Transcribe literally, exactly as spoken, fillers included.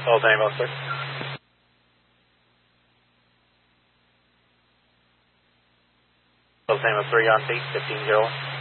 Old name oh six. Old name oh three on T, fifteen zero.